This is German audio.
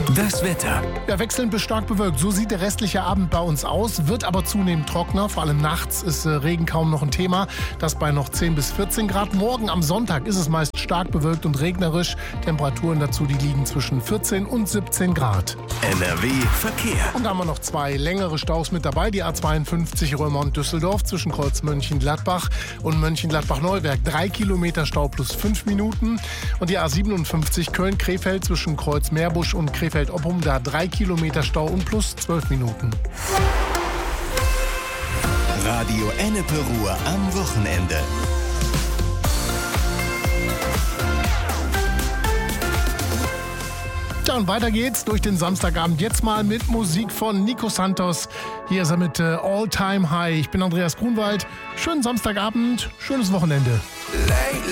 Das Wetter. Ja, wechselnd bis stark bewölkt. So sieht der restliche Abend bei uns aus, wird aber zunehmend trockener. Vor allem nachts ist Regen kaum noch ein Thema. Das bei noch 10 bis 14 Grad. Morgen am Sonntag ist es meist stark bewölkt und regnerisch. Temperaturen dazu, die liegen zwischen 14 und 17 Grad. NRW Verkehr. Und da haben wir noch 2 längere Staus mit dabei. Die A52 Römond-Düsseldorf zwischen Kreuz Mönchengladbach und Mönchengladbach-Neuwerk. 3 Kilometer Stau plus 5 Minuten. Und die A57 Köln-Krefeld zwischen Kreuz Meerbusch und Krefeld-Oppum. Da 3 Kilometer Stau und plus 12 Minuten. Radio Ennepe Ruhr am Wochenende. Ja, und weiter geht's durch den Samstagabend. Jetzt mal mit Musik von Nico Santos. Hier ist er mit All Time High. Ich bin Andreas Grunwald. Schönen Samstagabend, schönes Wochenende.